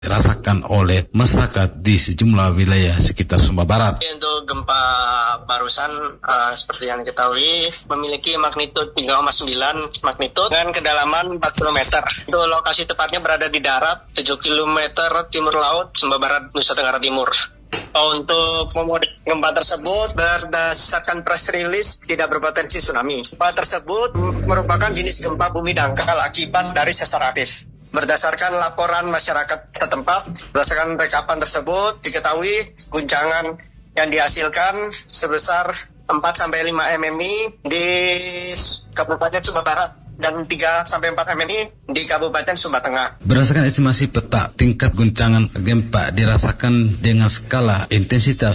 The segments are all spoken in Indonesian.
dirasakan oleh masyarakat di sejumlah wilayah sekitar Sumba Barat. Untuk gempa barusan seperti yang diketahui memiliki magnitudo 3,9 magnitudo dengan kedalaman 4 km. Itu lokasi tepatnya berada di darat 7 km timur laut Sumba Barat, Nusa Tenggara Timur. Untuk memodel gempa tersebut berdasarkan press release tidak berpotensi tsunami. Gempa tersebut merupakan jenis gempa bumi dangkal akibat dari sesar aktif. Berdasarkan laporan masyarakat setempat, berdasarkan rekapan tersebut diketahui guncangan yang dihasilkan sebesar 4-5 mmi di Kabupaten Sumba Barat dan 3-4 mmi di Kabupaten Sumba Tengah. Berdasarkan estimasi peta, tingkat guncangan gempa dirasakan dengan skala intensitas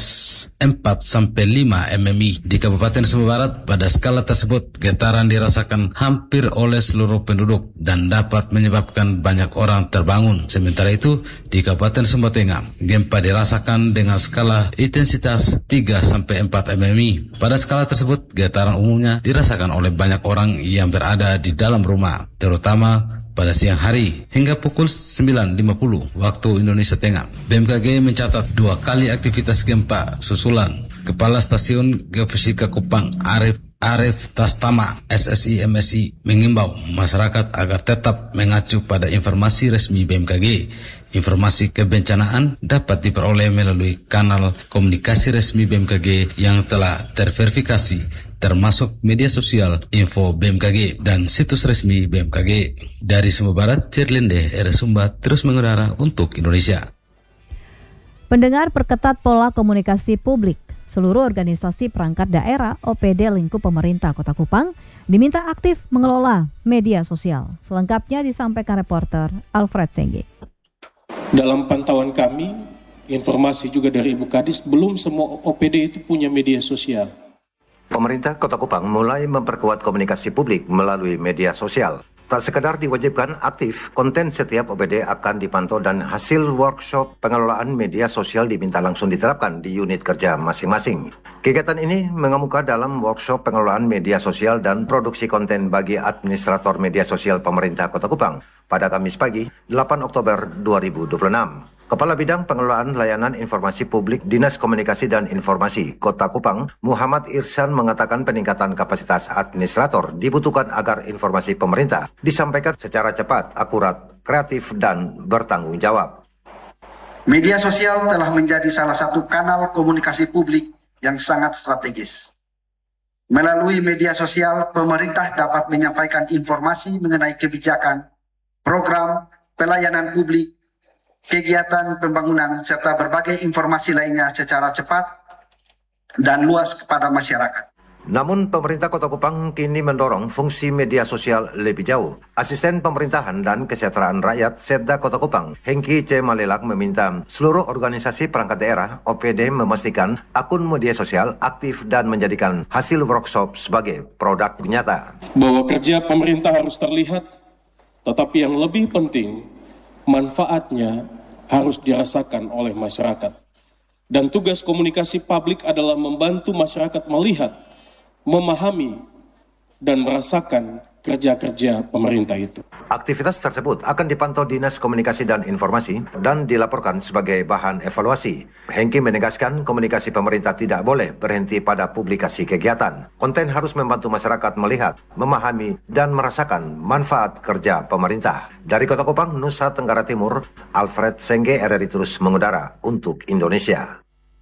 4-5 mmi di Kabupaten Sumba Barat. Pada skala tersebut, getaran dirasakan hampir oleh seluruh penduduk dan dapat menyebabkan banyak orang terbangun. Sementara itu, di Kabupaten Sumba Tengah, gempa dirasakan dengan skala intensitas 3-4 mmi. Pada skala tersebut, getaran umumnya dirasakan oleh banyak orang yang berada di dalam rumah, terutama pada siang hari hingga pukul 9.50 waktu Indonesia Tengah. BMKG mencatat 2 kali aktivitas gempa susulan. Kepala Stasiun Geofisika Kupang Arif Tastama SSI MSI mengimbau masyarakat agar tetap mengacu pada informasi resmi BMKG. Informasi kebencanaan dapat diperoleh melalui kanal komunikasi resmi BMKG yang telah terverifikasi, termasuk media sosial, info BMKG, dan situs resmi BMKG. Dari Sumba Barat, Cirlinde, Sumba terus mengudara untuk Indonesia. Pendengar, perketat pola komunikasi publik. Seluruh organisasi perangkat daerah OPD lingkup pemerintah Kota Kupang diminta aktif mengelola media sosial. Selengkapnya disampaikan reporter Alfred Sengge. Dalam pantauan kami, informasi juga dari Ibu Kadis, belum semua OPD itu punya media sosial. Pemerintah Kota Kupang mulai memperkuat komunikasi publik melalui media sosial. Tak sekadar diwajibkan aktif, konten setiap OPD akan dipantau dan hasil workshop pengelolaan media sosial diminta langsung diterapkan di unit kerja masing-masing. Kegiatan ini mengemuka dalam workshop pengelolaan media sosial dan produksi konten bagi administrator media sosial pemerintah Kota Kupang pada Kamis pagi, 8 Oktober 2026. Kepala Bidang Pengelolaan Layanan Informasi Publik Dinas Komunikasi dan Informasi Kota Kupang, Muhammad Irsan mengatakan peningkatan kapasitas administrator dibutuhkan agar informasi pemerintah disampaikan secara cepat, akurat, kreatif, dan bertanggung jawab. Media sosial telah menjadi salah satu kanal komunikasi publik yang sangat strategis. Melalui media sosial, pemerintah dapat menyampaikan informasi mengenai kebijakan, program, pelayanan publik, kegiatan pembangunan, serta berbagai informasi lainnya secara cepat dan luas kepada masyarakat. Namun pemerintah Kota Kupang kini mendorong fungsi media sosial lebih jauh. Asisten Pemerintahan dan Kesejahteraan Rakyat Setda Kota Kupang, Hengki C. Malelak meminta seluruh organisasi perangkat daerah OPD memastikan akun media sosial aktif dan menjadikan hasil workshop sebagai produk nyata. Bahwa kerja pemerintah harus terlihat, tetapi yang lebih penting, manfaatnya harus dirasakan oleh masyarakat. Dan tugas komunikasi publik adalah membantu masyarakat melihat, memahami, dan merasakan kerja-kerja pemerintah itu. Aktivitas tersebut akan dipantau Dinas Komunikasi dan Informasi dan dilaporkan sebagai bahan evaluasi. Hengki menegaskan komunikasi pemerintah tidak boleh berhenti pada publikasi kegiatan. Konten harus membantu masyarakat melihat, memahami, dan merasakan manfaat kerja pemerintah. Dari Kota Kupang, Nusa Tenggara Timur, Alfred Sengge, RRI terus mengudara untuk Indonesia.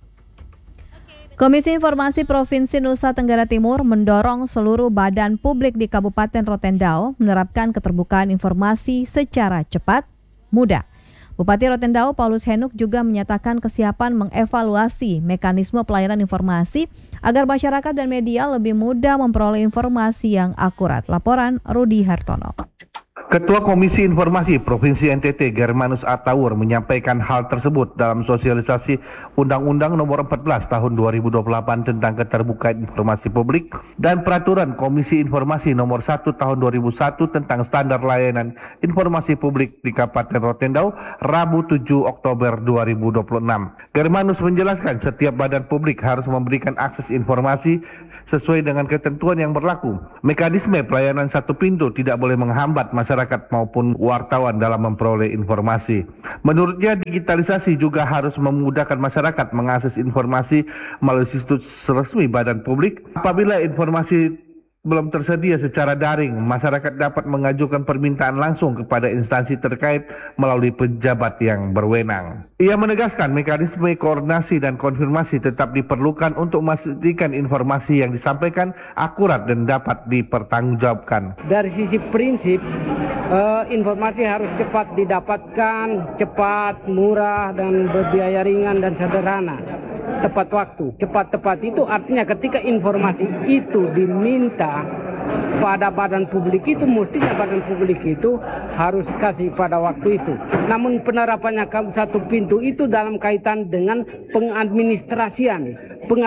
Komisi Informasi Provinsi Nusa Tenggara Timur mendorong seluruh badan publik di Kabupaten Rotendao menerapkan keterbukaan informasi secara cepat, mudah. Bupati Rotendao Paulus Henuk juga menyatakan kesiapan mengevaluasi mekanisme pelayanan informasi agar masyarakat dan media lebih mudah memperoleh informasi yang akurat. Laporan Rudi Hartono. Ketua Komisi Informasi Provinsi NTT Germanus Ataur menyampaikan hal tersebut dalam sosialisasi Undang-Undang Nomor 14 Tahun 2028 tentang keterbukaan informasi publik dan Peraturan Komisi Informasi Nomor 1 Tahun 2001 tentang standar layanan informasi publik di Kabupaten Rotendao Rabu 7 Oktober 2026. Germanus menjelaskan setiap badan publik harus memberikan akses informasi sesuai dengan ketentuan yang berlaku. Mekanisme pelayanan satu pintu tidak boleh menghambat masyarakat masyarakat maupun wartawan dalam memperoleh informasi. Menurutnya, digitalisasi juga harus memudahkan masyarakat mengakses informasi melalui situs resmi badan publik. Apabila informasi belum tersedia secara daring, masyarakat dapat mengajukan permintaan langsung kepada instansi terkait melalui pejabat yang berwenang. Ia menegaskan mekanisme koordinasi dan konfirmasi tetap diperlukan untuk memastikan informasi yang disampaikan akurat dan dapat dipertanggungjawabkan. Dari sisi prinsip, informasi harus cepat didapatkan, cepat, murah, dan berbiaya ringan dan sederhana. Tepat waktu. Cepat-tepat itu artinya ketika informasi itu diminta pada badan publik itu, mestinya badan publik itu harus kasih pada waktu itu. Namun penerapannya satu pintu itu dalam kaitan dengan pengadministrasian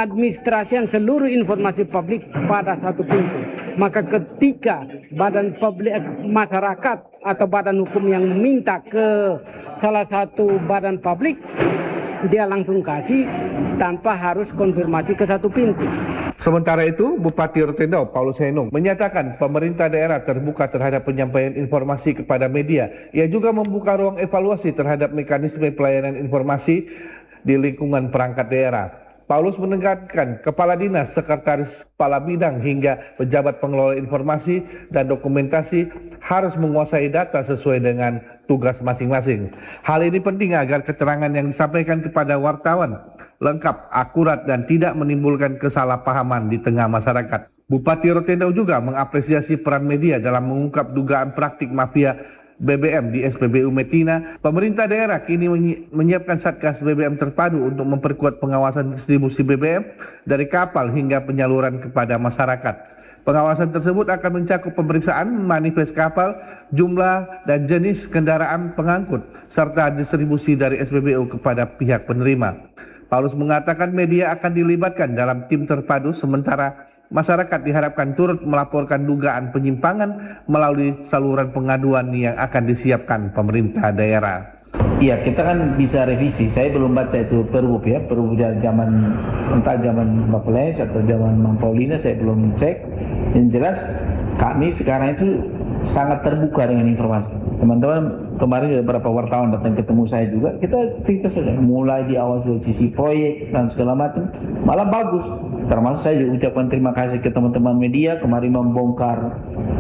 seluruh informasi publik pada satu pintu. Maka ketika badan publik masyarakat atau badan hukum yang meminta ke salah satu badan publik, dia langsung kasih tanpa harus konfirmasi ke satu pintu. Sementara itu, Bupati Rotendao Paulus Henung menyatakan pemerintah daerah terbuka terhadap penyampaian informasi kepada media. Ia juga membuka ruang evaluasi terhadap mekanisme pelayanan informasi di lingkungan perangkat daerah. Paulus menekankan Kepala Dinas, Sekretaris Kepala Bidang hingga pejabat pengelola informasi dan dokumentasi harus menguasai data sesuai dengan tugas masing-masing. Hal ini penting agar keterangan yang disampaikan kepada wartawan lengkap, akurat, dan tidak menimbulkan kesalahpahaman di tengah masyarakat. Bupati Rotendao juga mengapresiasi peran media dalam mengungkap dugaan praktik mafia BBM di SPBU Metina. Pemerintah daerah kini menyiapkan Satgas BBM terpadu untuk memperkuat pengawasan distribusi BBM dari kapal hingga penyaluran kepada masyarakat. Pengawasan tersebut akan mencakup pemeriksaan manifest kapal, jumlah dan jenis kendaraan pengangkut, serta distribusi dari SPBU kepada pihak penerima. Paulus mengatakan media akan dilibatkan dalam tim terpadu, sementara masyarakat diharapkan turut melaporkan dugaan penyimpangan melalui saluran pengaduan yang akan disiapkan pemerintah daerah. Iya, kita kan bisa revisi. Saya belum baca itu Perwup ya, Perwup zaman entah zaman Baples atau zaman Mang Paulina, saya belum cek. Yang jelas kami sekarang itu sangat terbuka dengan informasi. Teman-teman, kemarin ada beberapa wartawan datang ketemu saya juga, kita cerita saja mulai di awal dari sisi proyek dan segala macam, malah bagus. Termasuk saya juga ucapkan terima kasih ke teman-teman media kemarin membongkar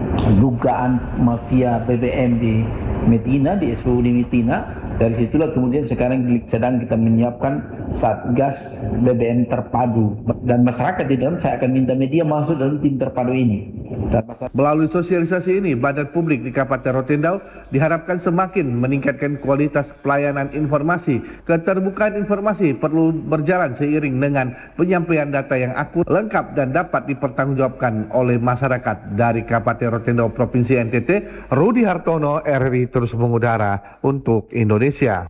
dugaan mafia BBM di Metina, di SPBU di Metina. Dari situlah kemudian sekarang sedang kita menyiapkan Satgas BBM terpadu, dan masyarakat di dalam, saya akan minta media masuk dalam tim terpadu ini. Melalui sosialisasi ini, badan publik di Kabupaten Rotendao diharapkan semakin meningkatkan kualitas pelayanan informasi. Keterbukaan informasi perlu berjalan seiring dengan penyampaian data yang akurat, lengkap, dan dapat dipertanggungjawabkan oleh masyarakat. Dari Kabupaten Rotendao, Provinsi NTT, Rudi Hartono, RRI terus mengudara untuk Indonesia.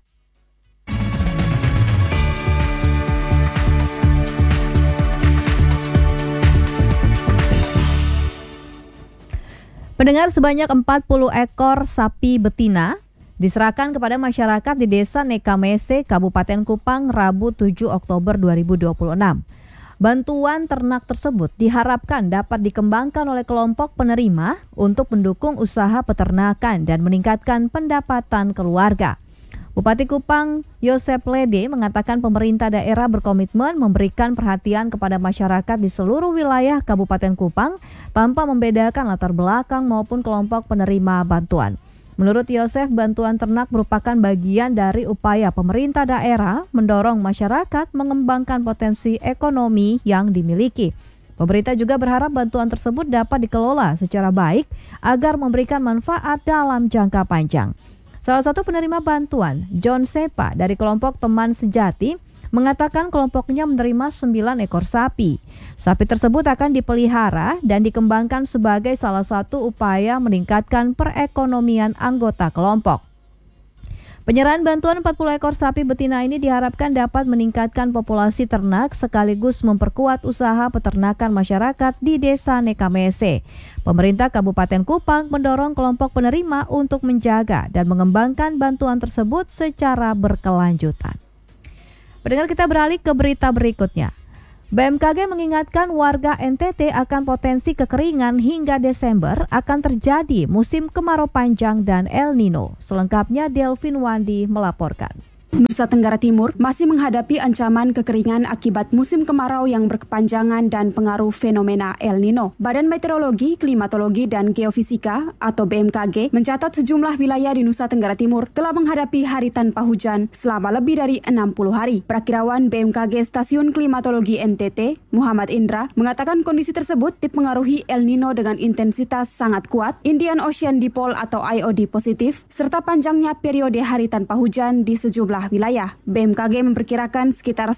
Pendengar, sebanyak 40 ekor sapi betina diserahkan kepada masyarakat di Desa Nekamese, Kabupaten Kupang, Rabu 7 Oktober 2026. Bantuan ternak tersebut diharapkan dapat dikembangkan oleh kelompok penerima untuk mendukung usaha peternakan dan meningkatkan pendapatan keluarga. Bupati Kupang Yosep Lede mengatakan pemerintah daerah berkomitmen memberikan perhatian kepada masyarakat di seluruh wilayah Kabupaten Kupang tanpa membedakan latar belakang maupun kelompok penerima bantuan. Menurut Yosef, bantuan ternak merupakan bagian dari upaya pemerintah daerah mendorong masyarakat mengembangkan potensi ekonomi yang dimiliki. Pemerintah juga berharap bantuan tersebut dapat dikelola secara baik agar memberikan manfaat dalam jangka panjang. Salah satu penerima bantuan, John Sepa dari kelompok Teman Sejati, mengatakan kelompoknya menerima 9 ekor sapi. Sapi tersebut akan dipelihara dan dikembangkan sebagai salah satu upaya meningkatkan perekonomian anggota kelompok. Penyerahan bantuan 40 ekor sapi betina ini diharapkan dapat meningkatkan populasi ternak sekaligus memperkuat usaha peternakan masyarakat di Desa Nekamese. Pemerintah Kabupaten Kupang mendorong kelompok penerima untuk menjaga dan mengembangkan bantuan tersebut secara berkelanjutan. Pendengar, kita beralih ke berita berikutnya. BMKG mengingatkan warga NTT akan potensi kekeringan hingga Desember akan terjadi musim kemarau panjang dan El Nino. Selengkapnya Delvin Wandi melaporkan. Nusa Tenggara Timur masih menghadapi ancaman kekeringan akibat musim kemarau yang berkepanjangan dan pengaruh fenomena El Nino. Badan Meteorologi, Klimatologi, dan Geofisika atau BMKG mencatat sejumlah wilayah di Nusa Tenggara Timur telah menghadapi hari tanpa hujan selama lebih dari 60 hari. Prakirawan BMKG Stasiun Klimatologi NTT, Muhammad Indra, mengatakan kondisi tersebut dipengaruhi El Nino dengan intensitas sangat kuat, Indian Ocean Dipole atau IOD positif, serta panjangnya periode hari tanpa hujan di sejumlah wilayah. BMKG memperkirakan sekitar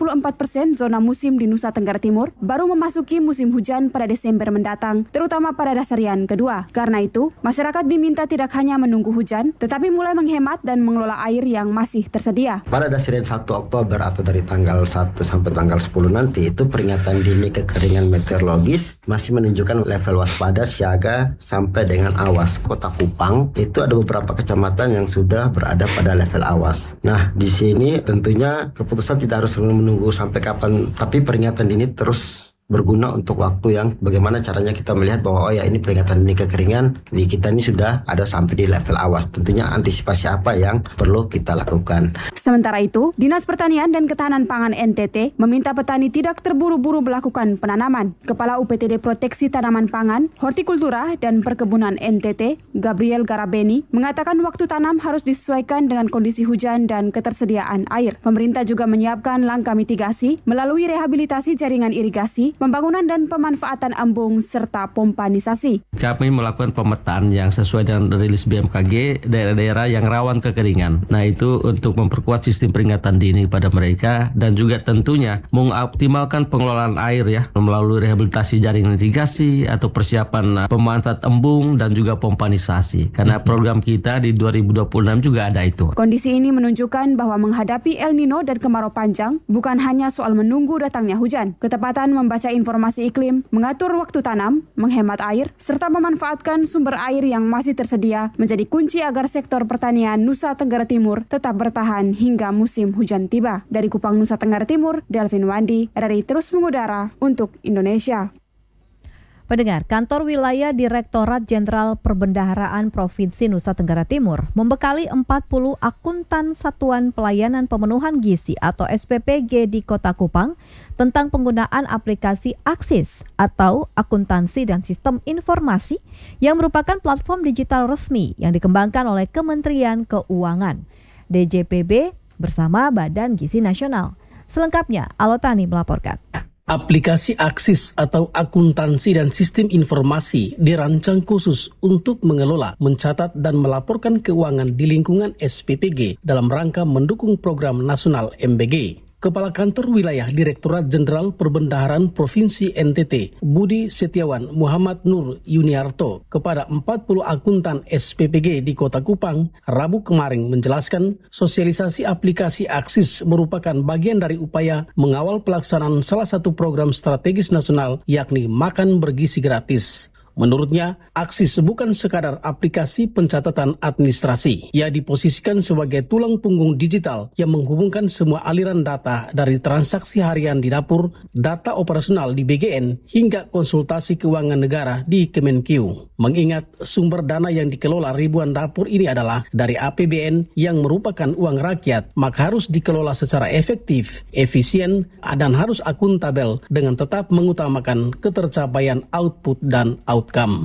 94% zona musim di Nusa Tenggara Timur baru memasuki musim hujan pada Desember mendatang, terutama pada dasarian kedua. Karena itu, masyarakat diminta tidak hanya menunggu hujan, tetapi mulai menghemat dan mengelola air yang masih tersedia. Pada dasarian 1 Oktober atau dari tanggal 1 sampai tanggal 10 nanti, itu peringatan dini kekeringan meteorologis masih menunjukkan level waspada, siaga, sampai dengan awas. Kota Kupang, itu ada beberapa kecamatan yang sudah berada pada level awas. Nah, di sini tentunya keputusan tidak harus menunggu sampai kapan, tapi peringatan dini terus berguna untuk waktu yang bagaimana caranya kita melihat bahwa ini peringatan dini kekeringan di kita ini sudah ada sampai di level awas. Tentunya antisipasi apa yang perlu kita lakukan. Sementara itu, Dinas Pertanian dan Ketahanan Pangan NTT meminta petani tidak terburu-buru melakukan penanaman. Kepala UPTD Proteksi Tanaman Pangan, Hortikultura dan Perkebunan NTT, Gabriel Garabeni, mengatakan waktu tanam harus disesuaikan dengan kondisi hujan dan ketersediaan air. Pemerintah juga menyiapkan langkah mitigasi melalui rehabilitasi jaringan irigasi, pembangunan dan pemanfaatan embung serta pompanisasi. Kami melakukan pemetaan yang sesuai dengan rilis BMKG daerah-daerah yang rawan kekeringan. Nah, itu untuk memperkuat sistem peringatan dini pada mereka dan juga tentunya mengoptimalkan pengelolaan air ya melalui rehabilitasi jaringan irigasi atau persiapan pemanfaat embung dan juga pompanisasi. Karena program kita di 2026 juga ada itu. Kondisi ini menunjukkan bahwa menghadapi El Nino dan kemarau panjang bukan hanya soal menunggu datangnya hujan. Ketepatan membaca informasi iklim, mengatur waktu tanam, menghemat air, serta memanfaatkan sumber air yang masih tersedia menjadi kunci agar sektor pertanian Nusa Tenggara Timur tetap bertahan hingga musim hujan tiba. Dari Kupang, Nusa Tenggara Timur, Delvin Wandi, RRI terus mengudara untuk Indonesia. Pendengar, Kantor Wilayah Direktorat Jenderal Perbendaharaan Provinsi Nusa Tenggara Timur membekali 40 akuntan Satuan Pelayanan Pemenuhan Gizi atau SPPG di Kota Kupang tentang penggunaan aplikasi Aksis atau Akuntansi dan Sistem Informasi yang merupakan platform digital resmi yang dikembangkan oleh Kementerian Keuangan, DJPB bersama Badan Gizi Nasional. Selengkapnya, Alotani melaporkan. Aplikasi Aksis atau Akuntansi dan Sistem Informasi dirancang khusus untuk mengelola, mencatat, dan melaporkan keuangan di lingkungan SPPG dalam rangka mendukung program nasional MBG. Kepala Kantor Wilayah Direktorat Jenderal Perbendaharaan Provinsi NTT, Budi Setiawan Muhammad Nur Yuniarto, kepada 40 akuntan SPPG di Kota Kupang, Rabu kemarin menjelaskan sosialisasi aplikasi Aksis merupakan bagian dari upaya mengawal pelaksanaan salah satu program strategis nasional, yakni Makan Bergizi Gratis. Menurutnya, Aksis bukan sekadar aplikasi pencatatan administrasi. Ia diposisikan sebagai tulang punggung digital yang menghubungkan semua aliran data dari transaksi harian di dapur, data operasional di BGN, hingga konsultasi keuangan negara di Kemenkeu. Mengingat sumber dana yang dikelola ribuan dapur ini adalah dari APBN yang merupakan uang rakyat, maka harus dikelola secara efektif, efisien, dan harus akuntabel dengan tetap mengutamakan ketercapaian output dan outcome.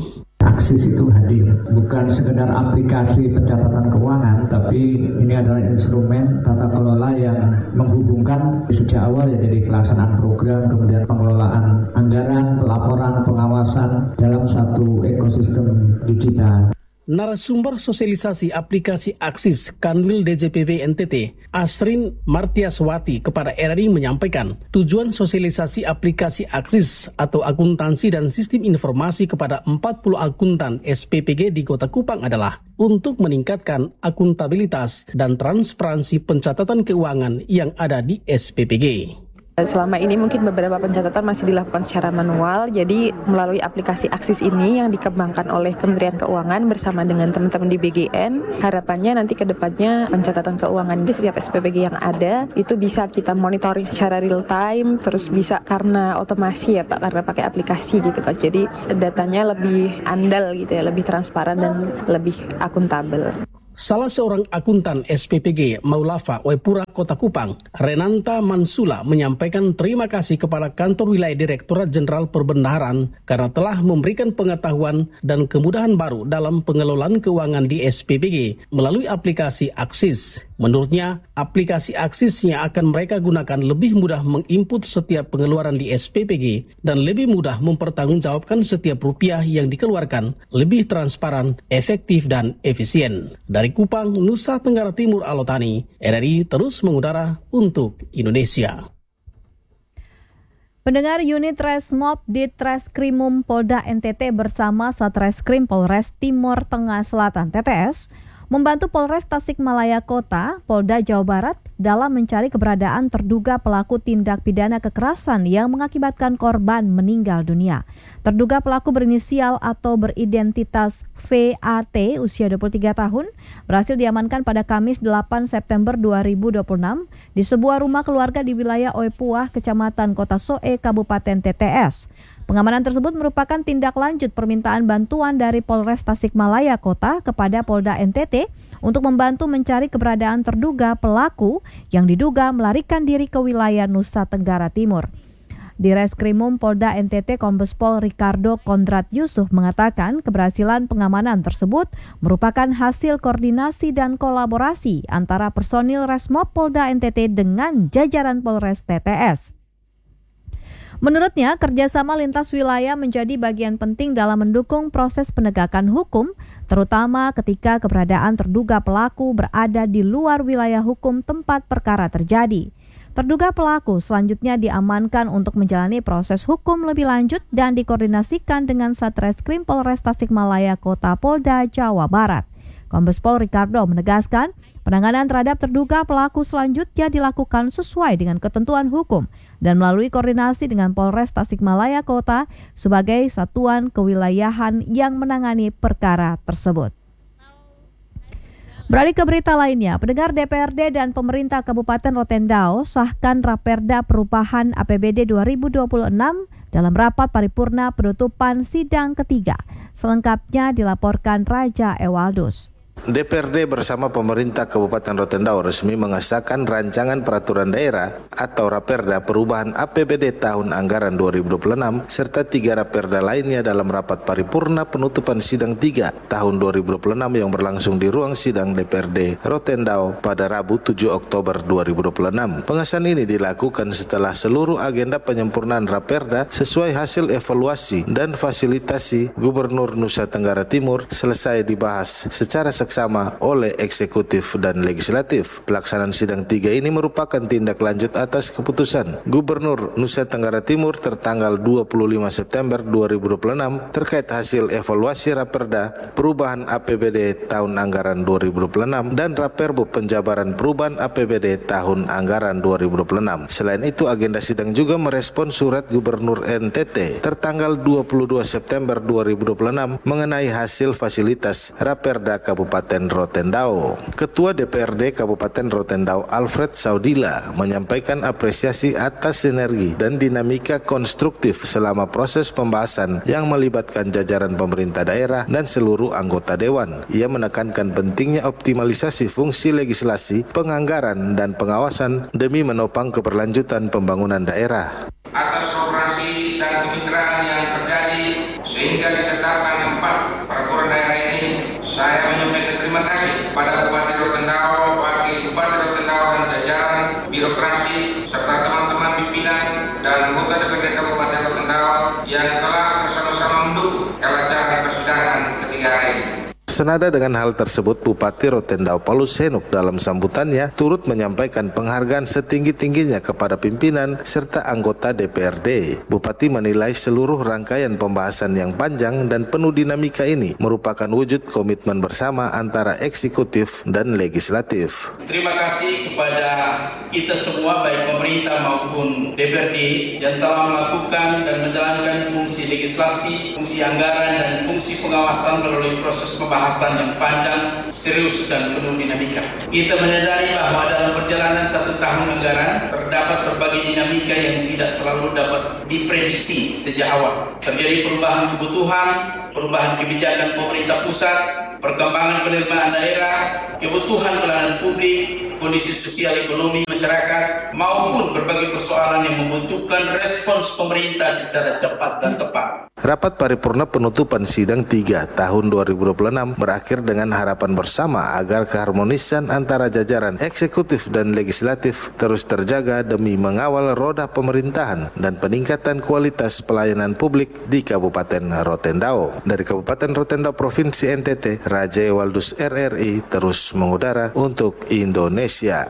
Aksis itu hadir bukan sekedar aplikasi pencatatan keuangan, tapi ini adalah instrumen tata kelola yang menghubungkan sejak awal ya dari pelaksanaan program, kemudian pengelolaan anggaran, pelaporan, pengawasan dalam satu ekosistem digital. Narasumber sosialisasi aplikasi Aksis Kanwil DJPB NTT, Asrin Martiaswati kepada RRI menyampaikan, tujuan sosialisasi aplikasi Aksis atau Akuntansi dan Sistem Informasi kepada 40 akuntan SPPG di Kota Kupang adalah untuk meningkatkan akuntabilitas dan transparansi pencatatan keuangan yang ada di SPPG. Selama ini mungkin beberapa pencatatan masih dilakukan secara manual, jadi melalui aplikasi Aksis ini yang dikembangkan oleh Kementerian Keuangan bersama dengan teman-teman di BGN, harapannya nanti ke depannya pencatatan keuangan di setiap SPPG yang ada itu bisa kita monitoring secara real time, terus bisa karena otomasi ya Pak, karena pakai aplikasi gitu kan, jadi datanya lebih andal gitu ya, lebih transparan dan lebih akuntabel. Salah seorang akuntan SPPG Maulafa Waipura Kota Kupang, Renanta Mansula, menyampaikan terima kasih kepada Kantor Wilayah Direktorat Jenderal Perbendaharaan karena telah memberikan pengetahuan dan kemudahan baru dalam pengelolaan keuangan di SPPG melalui aplikasi Aksis. Menurutnya, aplikasi Aksis yang akan mereka gunakan lebih mudah menginput setiap pengeluaran di SPPG dan lebih mudah mempertanggungjawabkan setiap rupiah yang dikeluarkan, lebih transparan, efektif, dan efisien. Dari Kupang, Nusa Tenggara Timur, Alotani, RRI terus mengudara untuk Indonesia. Pendengar, unit Resmob di Treskrimum Polda NTT bersama Satreskrim Polres Timur Tengah Selatan TTS membantu Polres Tasikmalaya Kota, Polda Jawa Barat dalam mencari keberadaan terduga pelaku tindak pidana kekerasan yang mengakibatkan korban meninggal dunia. Terduga pelaku berinisial atau beridentitas VAT usia 23 tahun berhasil diamankan pada Kamis 8 September 2026 di sebuah rumah keluarga di wilayah Oepuah, Kecamatan Kota Soe, Kabupaten TTS. Pengamanan tersebut merupakan tindak lanjut permintaan bantuan dari Polres Tasikmalaya Kota kepada Polda NTT untuk membantu mencari keberadaan terduga pelaku yang diduga melarikan diri ke wilayah Nusa Tenggara Timur. Di Reskrimum Polda NTT, Kombes Pol Ricardo Kondrat Yusuf mengatakan keberhasilan pengamanan tersebut merupakan hasil koordinasi dan kolaborasi antara personil Resmob Polda NTT dengan jajaran Polres TTS. Menurutnya, kerjasama lintas wilayah menjadi bagian penting dalam mendukung proses penegakan hukum, terutama ketika keberadaan terduga pelaku berada di luar wilayah hukum tempat perkara terjadi. Terduga pelaku selanjutnya diamankan untuk menjalani proses hukum lebih lanjut dan dikoordinasikan dengan Satreskrim Polres Tasikmalaya Kota Polda Jawa Barat. Kombes Pol Ricardo menegaskan, penanganan terhadap terduga pelaku selanjutnya dilakukan sesuai dengan ketentuan hukum dan melalui koordinasi dengan Polres Tasikmalaya Kota sebagai satuan kewilayahan yang menangani perkara tersebut. Beralih ke berita lainnya, pendengar, DPRD dan pemerintah Kabupaten Rotendao sahkan Raperda Perubahan APBD 2026 dalam rapat paripurna penutupan sidang ketiga. Selengkapnya dilaporkan Raja Ewaldus. DPRD bersama pemerintah Kabupaten Rotendao resmi mengesahkan rancangan peraturan daerah atau Raperda Perubahan APBD tahun anggaran 2026 serta 3 Raperda lainnya dalam rapat paripurna penutupan sidang 3 tahun 2026 yang berlangsung di ruang sidang DPRD Rotendao pada Rabu 7 Oktober 2026. Pengesahan ini dilakukan setelah seluruh agenda penyempurnaan Raperda sesuai hasil evaluasi dan fasilitasi Gubernur Nusa Tenggara Timur selesai dibahas secara seksama oleh eksekutif dan legislatif. Pelaksanaan sidang 3 ini merupakan tindak lanjut atas keputusan Gubernur Nusa Tenggara Timur tertanggal 25 September 2026 terkait hasil evaluasi Raperda Perubahan APBD tahun anggaran 2026 dan Raperbu Penjabaran Perubahan APBD tahun anggaran 2026. Selain itu, agenda sidang juga merespon surat Gubernur NTT tertanggal 22 September 2026 mengenai hasil fasilitas Raperda Kabupaten Rotendao. Ketua DPRD Kabupaten Rotendao Alfred Saudila menyampaikan apresiasi atas sinergi dan dinamika konstruktif selama proses pembahasan yang melibatkan jajaran pemerintah daerah dan seluruh anggota dewan. Ia menekankan pentingnya optimalisasi fungsi legislasi, penganggaran, dan pengawasan demi menopang keberlanjutan pembangunan daerah. Atas kooperasi dan kemitraan yang terjadi sehingga ditetapkan 4 peraturan daerah ini, saya menyampaikan terima kasih kepada Bupati Rotendao, Wakil Bupati Rotendao dan jajaran birokrasi serta teman-teman pimpinan dan anggota DPRD Kabupaten Rotendao yang telah bersama-sama mendukung kelancaran persidangan ketiga hari ini. Senada dengan hal tersebut, Bupati Rotendao Paulus Henuk dalam sambutannya turut menyampaikan penghargaan setinggi-tingginya kepada pimpinan serta anggota DPRD. Bupati menilai seluruh rangkaian pembahasan yang panjang dan penuh dinamika ini merupakan wujud komitmen bersama antara eksekutif dan legislatif. Terima kasih kepada kita semua, baik pemerintah maupun DPRD, yang telah melakukan dan menjalankan fungsi legislasi, fungsi anggaran, dan fungsi pengawasan melalui proses pembahasan yang panjang, serius, dan penuh dinamika. Kita menyadari bahwa dalam perjalanan 1 tahun anggaran terdapat berbagai dinamika yang tidak selalu dapat diprediksi sejak awal. Terjadi perubahan kebutuhan, perubahan kebijakan pemerintah pusat, perkembangan penerimaan daerah, kebutuhan pelayanan publik, kondisi sosial ekonomi masyarakat, maupun berbagai persoalan yang membutuhkan respons pemerintah secara cepat dan tepat. Rapat paripurna penutupan sidang 3 tahun 2026 berakhir dengan harapan bersama agar keharmonisan antara jajaran eksekutif dan legislatif terus terjaga demi mengawal roda pemerintahan dan peningkatan kualitas pelayanan publik di Kabupaten Rotendao. Dari Kabupaten Rotendao, Provinsi NTT, Raja Waldus RRI terus mengudara untuk Indonesia.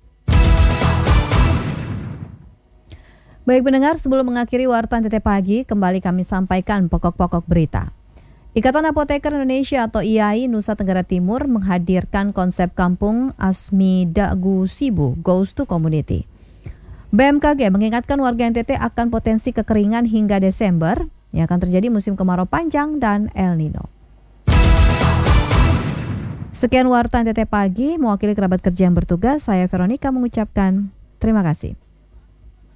Baik pendengar, sebelum mengakhiri Warta NTT Pagi, kembali kami sampaikan pokok-pokok berita. Ikatan Apoteker Indonesia atau IAI Nusa Tenggara Timur menghadirkan konsep kampung Asmi Dagu Sibu Goes to Community. BMKG mengingatkan warga NTT akan potensi kekeringan hingga Desember yang akan terjadi musim kemarau panjang dan El Nino. Sekian Warta NTT Pagi, mewakili kerabat kerja yang bertugas, saya Veronica mengucapkan terima kasih.